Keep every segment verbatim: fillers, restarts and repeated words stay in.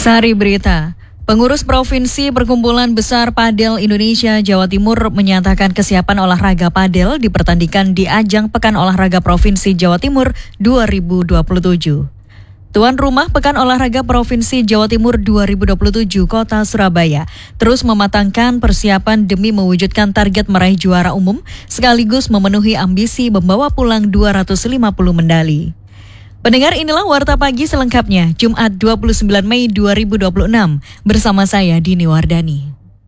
Sari Berita. Pengurus Provinsi Perkumpulan Besar Padel Indonesia Jawa Timur menyatakan kesiapan olahraga padel dipertandingkan di ajang Pekan Olahraga Provinsi Jawa Timur dua ribu dua puluh tujuh. Tuan rumah Pekan Olahraga Provinsi Jawa Timur dua ribu dua puluh tujuh Kota Surabaya terus mematangkan persiapan demi mewujudkan target meraih juara umum sekaligus memenuhi ambisi membawa pulang dua ratus lima puluh medali. Pendengar, inilah Warta Pagi selengkapnya, Jumat dua puluh sembilan Mei dua ribu dua puluh enam, bersama saya Dini Wardani.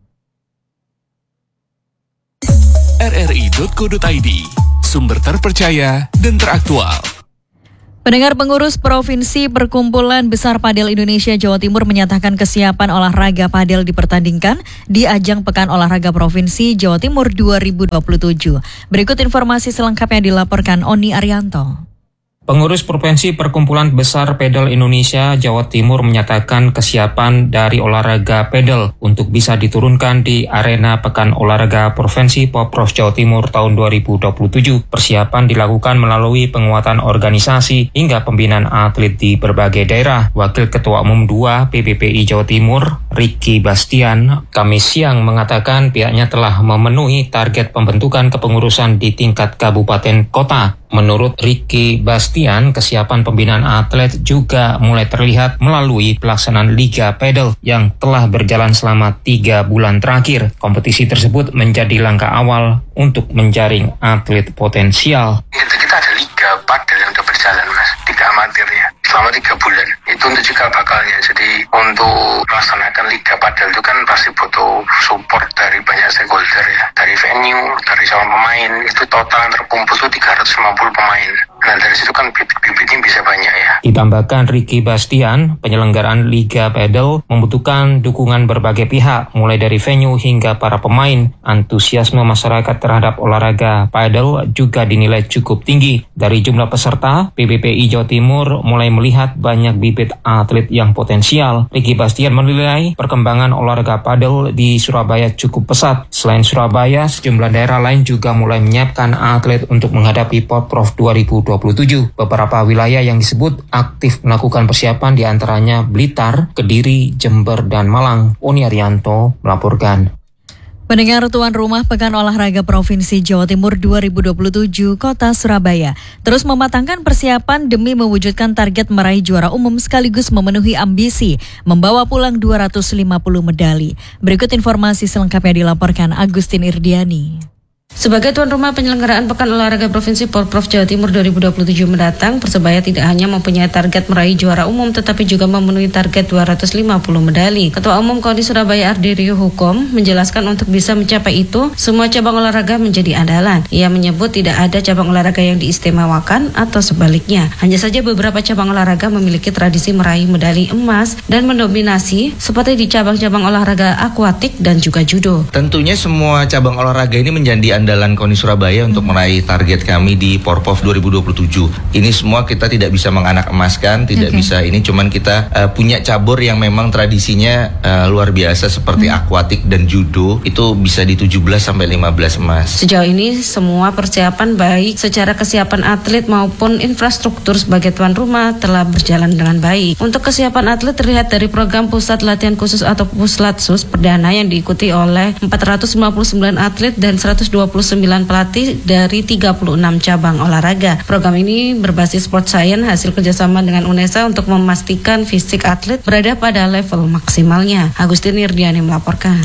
R R I titik co titik I D, sumber terpercaya dan teraktual. Pendengar, pengurus Provinsi Perkumpulan Besar Padel Indonesia Jawa Timur menyatakan kesiapan olahraga padel dipertandingkan di ajang Pekan Olahraga Provinsi Jawa Timur dua ribu dua puluh tujuh. Berikut informasi selengkapnya dilaporkan Oni Arianto. Pengurus Provinsi Perkumpulan Besar Padel Indonesia Jawa Timur menyatakan kesiapan dari olahraga padel untuk bisa diturunkan di arena Pekan Olahraga Provinsi Poprov Jawa Timur tahun dua ribu dua puluh tujuh. Persiapan dilakukan melalui penguatan organisasi hingga pembinaan atlet di berbagai daerah. Wakil Ketua Umum dua P B P I Jawa Timur, Ricky Bastian, Kamis siang mengatakan pihaknya telah memenuhi target pembentukan kepengurusan di tingkat kabupaten kota. Menurut Ricky Bastian, kesiapan pembinaan atlet juga mulai terlihat melalui pelaksanaan Liga Padel yang telah berjalan selama tiga bulan terakhir. Kompetisi tersebut menjadi langkah awal untuk menjaring atlet potensial. Itu kita ada Liga Padel yang sudah berjalan, Mas, tiga amatir ya, selama tiga bulan. Itu untuk juga bakalnya. Jadi untuk melaksanakan Liga Padel itu kan pasti butuh support dari banyak stakeholder ya, dari venue, dari calon pemain. Itu total yang terkumpul itu tiga ratus lima puluh pemain. Nah, dari situ kan bibit-bibitnya bisa banyak ya. Ditambahkan Ricky Bastian, penyelenggaraan Liga Padel membutuhkan dukungan berbagai pihak, mulai dari venue hingga para pemain. Antusiasme masyarakat terhadap olahraga padel juga dinilai cukup tinggi. Dari jumlah peserta, P B P I Jawa Timur mulai melihat banyak bibit atlet yang potensial. Ricky Bastian menilai perkembangan olahraga padel di Surabaya cukup pesat. Selain Surabaya, sejumlah daerah lain juga mulai menyiapkan atlet untuk menghadapi Poprov dua ribu dua puluh tujuh. Beberapa wilayah yang disebut aktif melakukan persiapan diantaranya Blitar, Kediri, Jember, dan Malang. Oni Arianto melaporkan. Pendengar, tuan rumah Pekan Olahraga Provinsi Jawa Timur dua ribu dua puluh tujuh Kota Surabaya terus mematangkan persiapan demi mewujudkan target meraih juara umum sekaligus memenuhi ambisi membawa pulang dua ratus lima puluh medali. Berikut informasi selengkapnya dilaporkan Agustin Irdiani. Sebagai tuan rumah penyelenggaraan Pekan Olahraga Provinsi Poprov Jawa Timur dua ribu dua puluh tujuh mendatang, Persebaya tidak hanya mempunyai target meraih juara umum tetapi juga memenuhi target dua ratus lima puluh medali. Ketua Umum Koni Surabaya Ardi Rio Hukom menjelaskan untuk bisa mencapai itu, semua cabang olahraga menjadi andalan. Ia menyebut tidak ada cabang olahraga yang diistimewakan atau sebaliknya. Hanya saja beberapa cabang olahraga memiliki tradisi meraih medali emas dan mendominasi seperti di cabang-cabang olahraga akuatik dan juga judo. Tentunya semua cabang olahraga ini menjadi andalan Koni Surabaya untuk meraih target kami di Porpov dua ribu dua puluh tujuh. Ini semua kita tidak bisa menganak emaskan, tidak okay. bisa ini, cuman kita uh, punya cabur yang memang tradisinya uh, luar biasa seperti hmm. akuatik dan judo, itu bisa di tujuh belas sampai lima belas emas. Sejauh ini semua persiapan baik secara kesiapan atlet maupun infrastruktur sebagai tuan rumah telah berjalan dengan baik. Untuk kesiapan atlet terlihat dari program Pusat Latihan Khusus atau Puslatsus perdana yang diikuti oleh empat ratus lima puluh sembilan atlet dan seratus dua puluh sembilan pelatih dari tiga puluh enam cabang olahraga. Program ini berbasis sport science hasil kerjasama dengan UNESA untuk memastikan fisik atlet berada pada level maksimalnya. Agustin Irdiani melaporkan.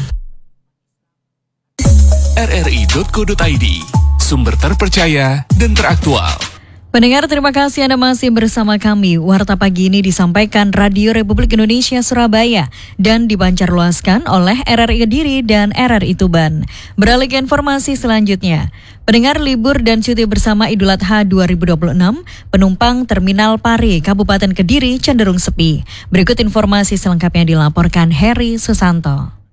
R R I titik co titik I D, sumber terpercaya dan teraktual. Pendengar, terima kasih Anda masih bersama kami. Warta Pagi ini disampaikan Radio Republik Indonesia Surabaya dan dipancarluaskan oleh R R I Kediri dan R R I Tuban. Beralih ke informasi selanjutnya. Pendengar, libur dan cuti bersama Idul Adha dua ribu dua puluh enam, penumpang Terminal Pari, Kabupaten Kediri cenderung sepi. Berikut informasi selengkapnya dilaporkan Heri Susanto.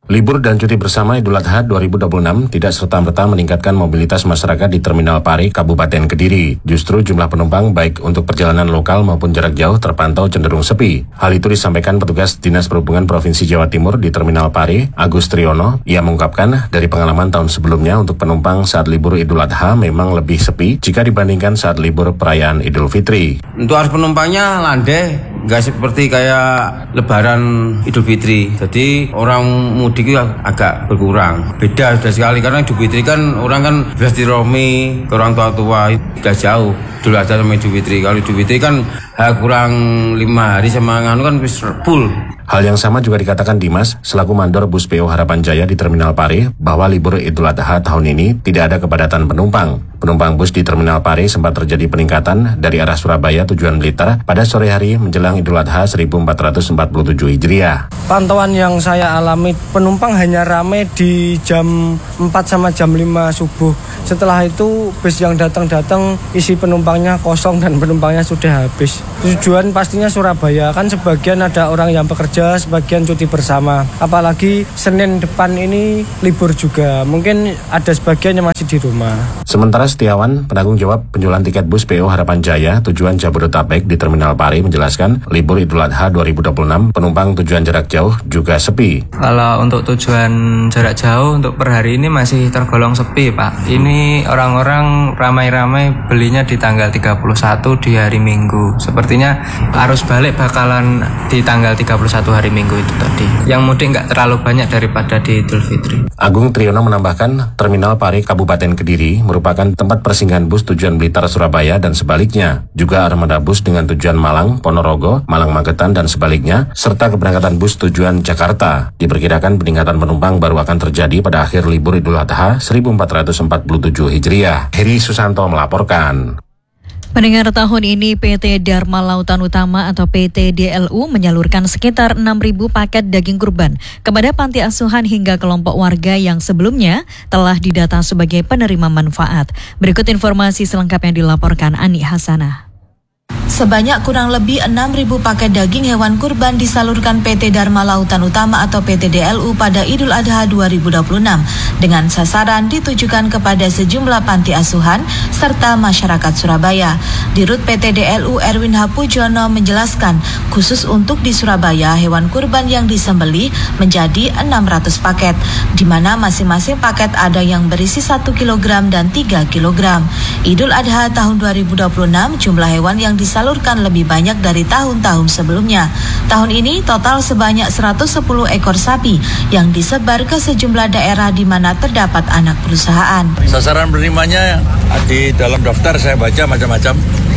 Libur dan cuti bersama Idul Adha dua ribu dua puluh enam tidak serta-merta meningkatkan mobilitas masyarakat di Terminal Pare, Kabupaten Kediri. Justru jumlah penumpang baik untuk perjalanan lokal maupun jarak jauh terpantau cenderung sepi. Hal itu disampaikan petugas Dinas Perhubungan Provinsi Jawa Timur di Terminal Pare, Agus Triyono. Ia mengungkapkan dari pengalaman tahun sebelumnya untuk penumpang saat libur Idul Adha memang lebih sepi jika dibandingkan saat libur perayaan Idul Fitri. Untuk arus penumpangnya landai, nggak seperti kayak Lebaran Idul Fitri. Jadi orang mudik itu agak berkurang. Beda sudah sekali karena Idul Fitri kan orang kan bersilaturahmi ke orang tua-tua, tidak jauh. Idul Adha sama Idul Fitri. Kalau Idul Fitri kan ha, kurang lima hari sama nganu kan full. Hal yang sama juga dikatakan Dimas, selaku mandor bus P O Harapan Jaya di Terminal Pare, bahwa libur Idul Adha tahun ini tidak ada kepadatan penumpang. Penumpang bus di Terminal Pare sempat terjadi peningkatan dari arah Surabaya tujuan Blitar pada sore hari menjelang Idul Adha seribu empat ratus empat puluh tujuh Hijriah. Pantauan yang saya alami, penumpang hanya ramai di jam empat sama jam lima subuh. Setelah itu bus yang datang-datang isi penumpangnya kosong dan penumpangnya sudah habis. Tujuan pastinya Surabaya, kan sebagian ada orang yang bekerja, sebagian cuti bersama. Apalagi Senin depan ini libur juga, mungkin ada sebagian yang masih di rumah. Sementara Setiawan, penanggung jawab penjualan tiket bus P O Harapan Jaya tujuan Jabodetabek di Terminal Pare menjelaskan, libur Idul Adha dua ribu dua puluh enam penumpang tujuan jarak jauh juga sepi. Kalau untuk tujuan jarak jauh untuk per hari ini masih tergolong sepi, Pak. Ini orang-orang ramai-ramai belinya di tanggal tiga puluh satu di hari Minggu. Sepertinya arus balik bakalan di tanggal tiga puluh satu hari Minggu itu tadi. Yang mudik nggak terlalu banyak daripada di Idul Fitri. Agung Triyono menambahkan, Terminal Pare Kabupaten Kediri merupakan tempat persinggahan bus tujuan Blitar Surabaya dan sebaliknya. Juga armada bus dengan tujuan Malang, Ponorogo, Malang Magetan dan sebaliknya, serta keberangkatan bus tujuan Jakarta. Diperkirakan peningkatan penumpang baru akan terjadi pada akhir libur Idul Adha seribu empat ratus empat puluh tujuh Hijriah. Heri Susanto melaporkan. Pendengar, tahun ini P T Dharma Lautan Utama atau P T D L U menyalurkan sekitar enam ribu paket daging kurban kepada panti asuhan hingga kelompok warga yang sebelumnya telah didata sebagai penerima manfaat. Berikut informasi selengkapnya dilaporkan Ani Hasanah. Sebanyak kurang lebih enam ribu paket daging hewan kurban disalurkan P T Dharma Lautan Utama atau P T D L U pada Idul Adha dua ribu dua puluh enam dengan sasaran ditujukan kepada sejumlah panti asuhan serta masyarakat Surabaya. Dirut P T D L U Erwin H. Pujono menjelaskan, khusus untuk di Surabaya hewan kurban yang disembelih menjadi enam ratus paket, di mana masing-masing paket ada yang berisi satu kilogram dan tiga kilogram. Idul Adha tahun dua ribu dua puluh enam jumlah hewan yang disalurkan lebih banyak dari tahun-tahun sebelumnya. Tahun ini total sebanyak seratus sepuluh ekor sapi yang disebar ke sejumlah daerah di mana terdapat anak perusahaan. Sasaran penerimanya di dalam daftar saya baca macam-macam.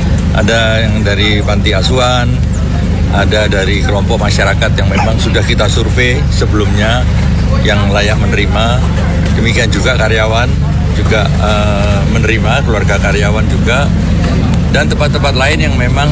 Ada yang dari panti asuhan, ada dari kelompok masyarakat yang memang sudah kita survei sebelumnya yang layak menerima. Demikian juga karyawan juga uh, menerima, keluarga karyawan juga. Dan tempat-tempat lain yang memang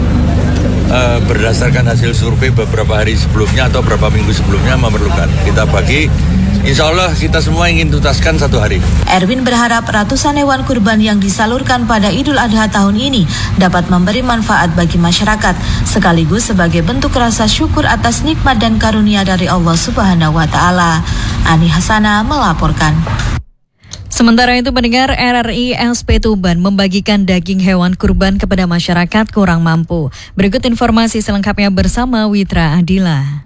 uh, berdasarkan hasil survei beberapa hari sebelumnya atau beberapa minggu sebelumnya memerlukan. Kita bagi, insya Allah kita semua ingin tuntaskan satu hari. Erwin berharap ratusan hewan kurban yang disalurkan pada Idul Adha tahun ini dapat memberi manfaat bagi masyarakat, sekaligus sebagai bentuk rasa syukur atas nikmat dan karunia dari Allah Subhanahu wa Ta'ala. Ani Hasanah melaporkan. Sementara itu, pendengar, R R I S P Tuban membagikan daging hewan kurban kepada masyarakat kurang mampu. Berikut informasi selengkapnya bersama Witra Adila.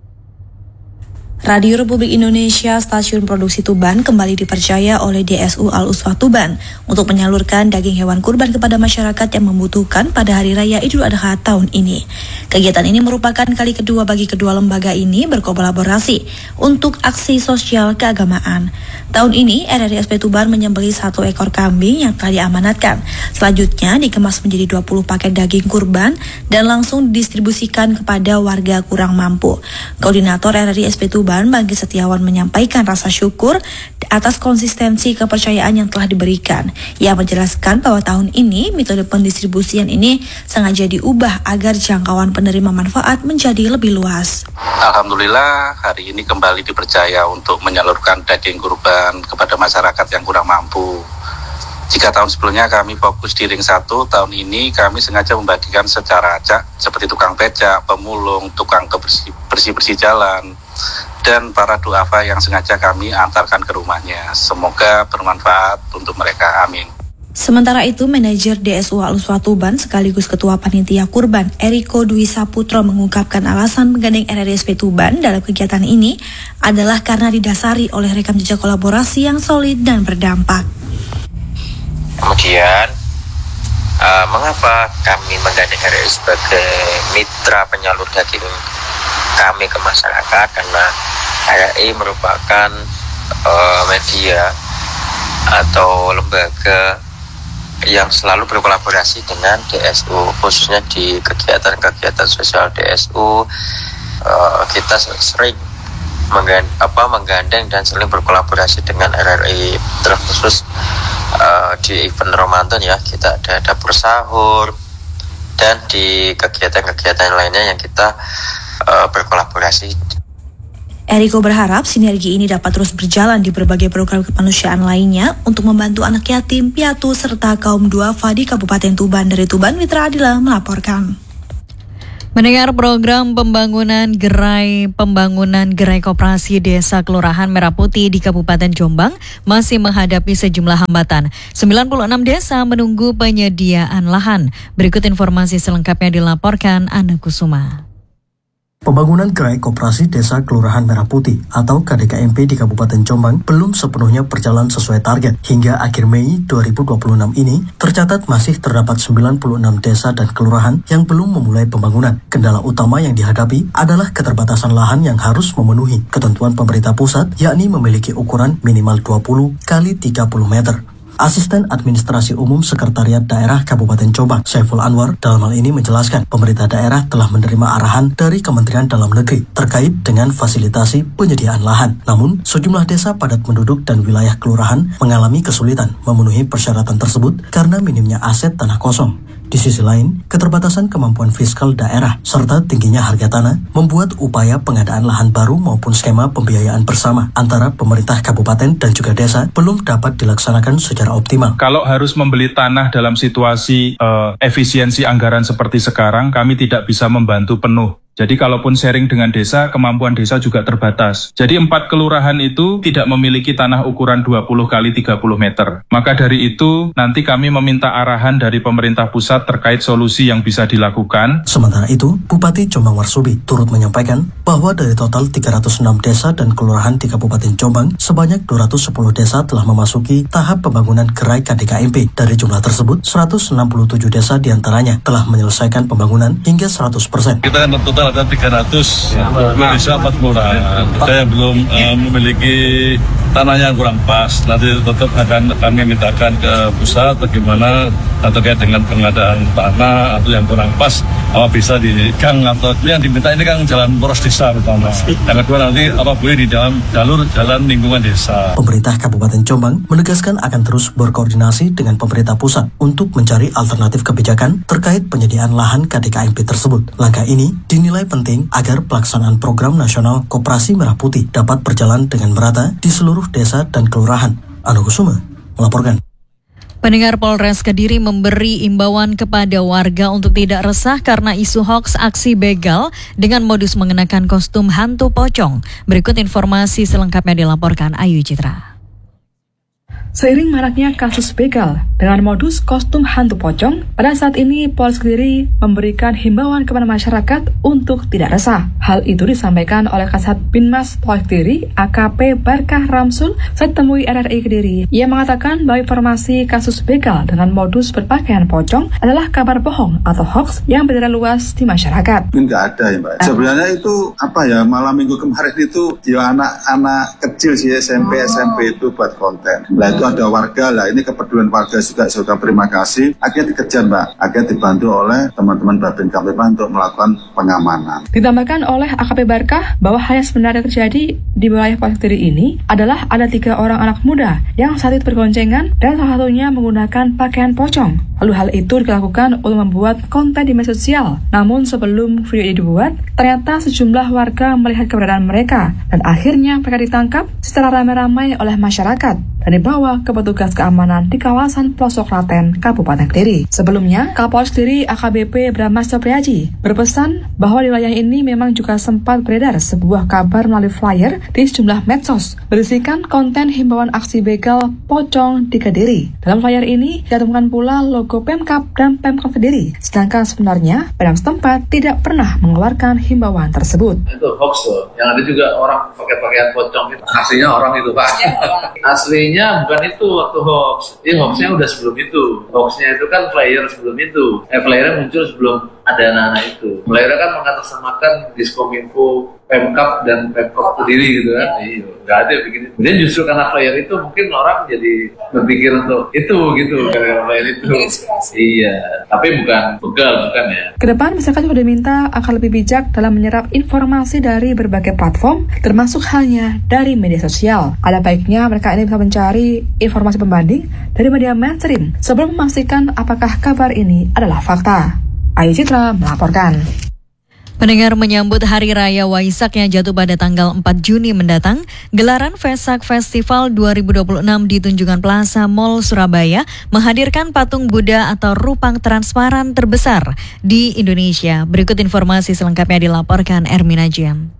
Radio Republik Indonesia Stasiun Produksi Tuban kembali dipercaya oleh D S U Al-Uswah Tuban untuk menyalurkan daging hewan kurban kepada masyarakat yang membutuhkan pada Hari Raya Idul Adha tahun ini. Kegiatan ini merupakan kali kedua bagi kedua lembaga ini berkolaborasi untuk aksi sosial keagamaan. Tahun ini R R I S P Tuban menyembelih satu ekor kambing yang telah diamanatkan. Selanjutnya dikemas menjadi dua puluh paket daging kurban dan langsung didistribusikan kepada warga kurang mampu. Koordinator R R I S P Tuban Bagi Setiawan menyampaikan rasa syukur atas konsistensi kepercayaan yang telah diberikan. Ia menjelaskan bahwa tahun ini metode pendistribusian ini sengaja diubah agar jangkauan penerima manfaat menjadi lebih luas. Alhamdulillah hari ini kembali dipercaya untuk menyalurkan daging kurban kepada masyarakat yang kurang mampu. Jika tahun sebelumnya kami fokus di ring satu, tahun ini kami sengaja membagikan secara acak seperti tukang becak, pemulung, tukang bersih-bersih jalan, dan para duafa yang sengaja kami antarkan ke rumahnya. Semoga bermanfaat untuk mereka. Amin. Sementara itu, manajer D S U Al-Uswah Tuban sekaligus Ketua Panitia Kurban Eriko Dwi Saputro mengungkapkan alasan menggandeng R R I S P Tuban dalam kegiatan ini adalah karena didasari oleh rekam jejak kolaborasi yang solid dan berdampak. Kemudian, uh, mengapa kami menggandeng R R I sebagai mitra penyalur daging kami ke masyarakat? Karena R R I merupakan uh, media atau lembaga yang selalu berkolaborasi dengan D S U, khususnya di kegiatan-kegiatan sosial D S U. Uh, kita sering menggandeng, apa, menggandeng dan sering berkolaborasi dengan R R I, terkhusus uh, di event Ramadan ya, kita ada dapur sahur, dan di kegiatan-kegiatan lainnya yang kita uh, berkolaborasi. Eriko berharap sinergi ini dapat terus berjalan di berbagai program kemanusiaan lainnya untuk membantu anak yatim, piatu, serta kaum duafa di Kabupaten Tuban. Dari Tuban, Mitra Adila melaporkan. Mendengar program pembangunan gerai pembangunan gerai koperasi Desa Kelurahan Merah Putih di Kabupaten Jombang masih menghadapi sejumlah hambatan. sembilan puluh enam desa menunggu penyediaan lahan. Berikut informasi selengkapnya dilaporkan Ana Kusuma. Pembangunan gerai koperasi Desa Kelurahan Merah Putih atau K D K M P di Kabupaten Jombang belum sepenuhnya berjalan sesuai target. Hingga akhir Mei dua ribu dua puluh enam ini, tercatat masih terdapat sembilan puluh enam desa dan kelurahan yang belum memulai pembangunan. Kendala utama yang dihadapi adalah keterbatasan lahan yang harus memenuhi ketentuan pemerintah pusat, yakni memiliki ukuran minimal dua puluh kali tiga puluh meter. Asisten Administrasi Umum Sekretariat Daerah Kabupaten Jombang, Saiful Anwar, dalam hal ini menjelaskan pemerintah daerah telah menerima arahan dari Kementerian Dalam Negeri terkait dengan fasilitasi penyediaan lahan. Namun, sejumlah desa padat penduduk dan wilayah kelurahan mengalami kesulitan memenuhi persyaratan tersebut karena minimnya aset tanah kosong. Di sisi lain, keterbatasan kemampuan fiskal daerah serta tingginya harga tanah membuat upaya pengadaan lahan baru maupun skema pembiayaan bersama antara pemerintah kabupaten dan juga desa belum dapat dilaksanakan secara optimal. Kalau harus membeli tanah dalam situasi uh, efisiensi anggaran seperti sekarang, kami tidak bisa membantu penuh. Jadi kalaupun sharing dengan desa, kemampuan desa juga terbatas. Jadi empat kelurahan itu tidak memiliki tanah ukuran dua puluh kali tiga puluh meter. Maka dari itu, nanti kami meminta arahan dari pemerintah pusat terkait solusi yang bisa dilakukan. Sementara itu, Bupati Jombang Warsubi turut menyampaikan bahwa dari total tiga ratus enam desa dan kelurahan di Kabupaten Jombang, sebanyak dua ratus sepuluh desa telah memasuki tahap pembangunan gerai K D K M P. Dari jumlah tersebut, seratus enam puluh tujuh desa diantaranya telah menyelesaikan pembangunan hingga seratus persen. Kita kan total ada tiga ratus desa empat kelurahan. Kita yang belum uh, memiliki tanahnya yang kurang pas. Nanti tetap akan kami mintakan ke pusat bagaimana terkait dengan pengadaan tanah atau yang kurang pas, apa bisa di gang atau yang diminta ini kan jalan poros desa pertama. Yang kedua nanti apa boleh di dalam jalur jalan lingkungan desa. Pemerintah Kabupaten Jombang menegaskan akan terus berkoordinasi dengan pemerintah pusat untuk mencari alternatif kebijakan terkait penyediaan lahan K D K M P tersebut. Langkah ini dinilai penting agar pelaksanaan program nasional Koperasi Merah Putih dapat berjalan dengan merata di seluruh desa dan kelurahan. Ana Kusuma melaporkan. Pendengar, Polres Kediri memberi imbauan kepada warga untuk tidak resah karena isu hoaks aksi begal dengan modus mengenakan kostum hantu pocong. Berikut informasi selengkapnya dilaporkan Ayu Citra. Seiring maraknya kasus begal dengan modus kostum hantu pocong, pada saat ini Polres Kediri memberikan himbauan kepada masyarakat untuk tidak resah. Hal itu disampaikan oleh Kasat Binmas Polres Kediri, A K P Barkah Ramsul, saat temui R R I Kediri. Ia mengatakan bahwa informasi kasus begal dengan modus berpakaian pocong adalah kabar bohong atau hoax yang beredar luas di masyarakat. Nggak ada ya Mbak. Sebenarnya itu apa ya, malam minggu kemarin itu ya anak-anak kecil sih S M P S M P itu buat konten. Nah, itu ada warga lah, ini kepedulian warga juga, saya ucapkan terima kasih. Akhirnya dikejar Mbak, akhirnya dibantu oleh teman-teman Babin Kamtipmas untuk melakukan pengamanan. Ditambahkan oleh A K P Barkah bahwa hal yang sebenarnya terjadi di wilayah Polres Kediri ini adalah ada tiga orang anak muda yang saat itu bergoncengan dan salah satunya menggunakan pakaian pocong. Lalu hal itu dilakukan untuk membuat konten di media sosial. Namun sebelum video ini dibuat, ternyata sejumlah warga melihat keberadaan mereka dan akhirnya mereka ditangkap secara ramai-ramai oleh masyarakat dan dibawa ke petugas keamanan di kawasan pelosok Klaten, Kabupaten Kediri. Sebelumnya, Kapolres Kediri A K B P Bramastyo Priaji berpesan bahwa di wilayah ini memang juga sempat beredar sebuah kabar melalui flyer di sejumlah medsos berisikan konten himbauan aksi begal pocong di Kediri. Dalam flyer ini ditemukan pula logo Pemkab dan Pemkab Kediri, sedangkan sebenarnya Pemkab setempat tidak pernah mengeluarkan himbauan tersebut. Itu hoax tuh, yang ada juga orang pakai pakaian pocong itu. Aslinya orang itu Pak. Aslinya bukan itu waktu hoax. Ini hoaxnya udah sebelum itu. Hoaxnya itu kan flyer sebelum itu. Eh flyernya muncul sebelum ada anak-anak itu. Flyernya kan mengatasnamakan Diskominfo, Pemkap dan Pemkap Kediri gitu kan. Iya, nggak ada yang bikin itu. Dan justru karena flyer itu mungkin orang jadi berpikir untuk itu gitu karena flyer itu. Iya, tapi bukan begal bukan ya. Kedepan masyarakat juga diminta akan lebih bijak dalam menyerap informasi dari berbagai platform, termasuk halnya dari media sosial. Ada baiknya mereka ini bisa mencari informasi pembanding dari media mainstream sebelum memastikan apakah kabar ini adalah fakta. Ayu Citra melaporkan. Pendengar, menyambut Hari Raya Waisak yang jatuh pada tanggal empat Juni mendatang, gelaran Vesak Festival dua ribu dua puluh enam di Tunjungan Plaza Mall Surabaya menghadirkan patung Buddha atau rupang transparan terbesar di Indonesia. Berikut informasi selengkapnya dilaporkan Ermina Jian.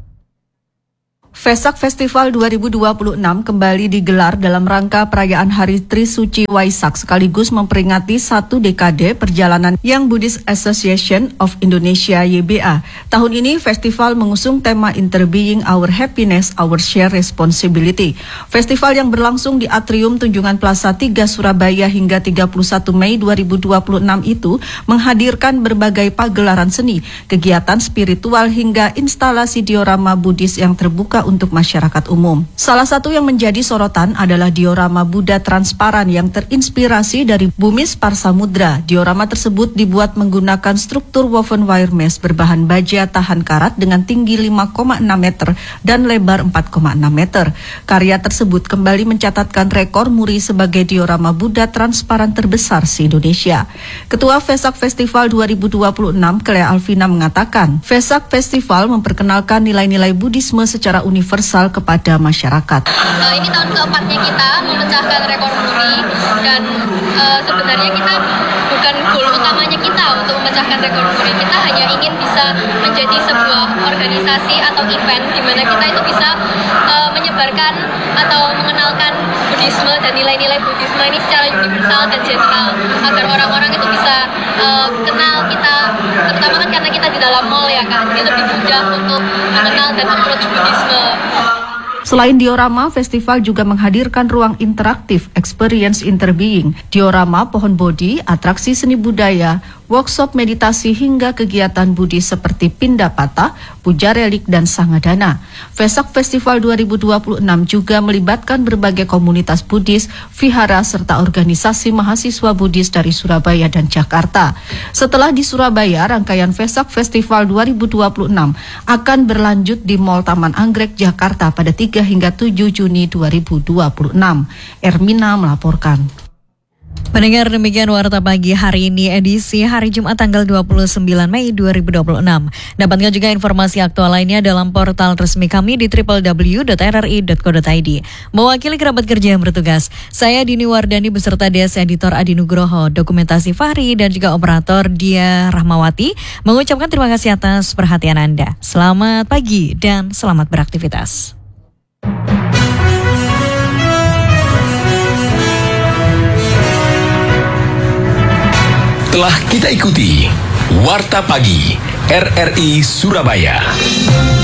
Vesak Festival dua ribu dua puluh enam kembali digelar dalam rangka perayaan Hari Trisuci Waisak sekaligus memperingati satu dekade perjalanan Young Buddhist Association of Indonesia Y B A. Tahun ini festival mengusung tema Interbeing Our Happiness, Our Shared Responsibility. Festival yang berlangsung di Atrium Tunjungan Plaza tiga Surabaya hingga tiga puluh satu Mei dua ribu dua puluh enam itu menghadirkan berbagai pagelaran seni, kegiatan spiritual hingga instalasi diorama Buddhis yang terbuka untuk masyarakat umum. Salah satu yang menjadi sorotan adalah diorama Buddha transparan yang terinspirasi dari bumi Parsamudra. Diorama tersebut dibuat menggunakan struktur woven wire mesh berbahan baja tahan karat dengan tinggi lima koma enam meter dan lebar empat koma enam meter. Karya tersebut kembali mencatatkan rekor muri sebagai diorama Buddha transparan terbesar se-Indonesia. Ketua Vesak Festival dua ribu dua puluh enam, Clea Alvina, mengatakan, Vesak Festival memperkenalkan nilai-nilai Buddhisme secara universal kepada masyarakat. Uh, ini tahun keempatnya kita memecahkan rekor muri dan uh, sebenarnya kita bukan goal utamanya kita untuk memecahkan rekor muri. Kita hanya ingin bisa menjadi sebuah organisasi atau event di mana kita itu bisa uh, menyebarkan atau mengenalkan Buddhisme dan nilai-nilai Buddhisme ini secara universal dan general agar orang-orang itu bisa uh, kenal kita, terutama kan karena kita di dalam mall ya Kak, jadi lebih mudah untuk mengenal dan approach Buddhisme. Selain diorama, festival juga menghadirkan ruang interaktif Experience Interbeing, diorama pohon bodhi, atraksi seni budaya, workshop meditasi hingga kegiatan Buddhis seperti Pindapata, Puja Relik, dan Sangadana. Vesak Festival dua ribu dua puluh enam juga melibatkan berbagai komunitas Buddhis, vihara, serta organisasi mahasiswa Buddhis dari Surabaya dan Jakarta. Setelah di Surabaya, rangkaian Vesak Festival dua ribu dua puluh enam akan berlanjut di Mall Taman Anggrek, Jakarta pada tiga hingga tujuh Juni dua ribu dua puluh enam. Ermina melaporkan. Pendengar, demikian Warta Pagi hari ini edisi hari Jumat tanggal dua puluh sembilan Mei dua ribu dua puluh enam. Dapatkan juga informasi aktual lainnya dalam portal resmi kami di w w w titik r r i titik co titik i d. Mewakili kerabat kerja yang bertugas, saya Dini Wardani beserta Des Editor Adi Nugroho, dokumentasi Fahri dan juga operator Dia Rahmawati mengucapkan terima kasih atas perhatian Anda. Selamat pagi dan selamat beraktivitas. Telah kita ikuti Warta Pagi R R I Surabaya.